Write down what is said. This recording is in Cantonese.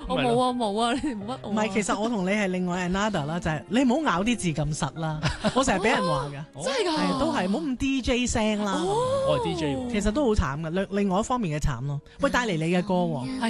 我冇啊冇啊，你哋唔屈我。 唔係，其實我同你係另外 another 啦，就係你唔好咬啲字咁實啦。我成日俾人話㗎， 真係㗎， 係都係唔好咁 DJ 聲啦。 我係 DJ 喎。 其實都好慘㗎，另外一方面嘅慘咯。喂，帶嚟你嘅歌喎。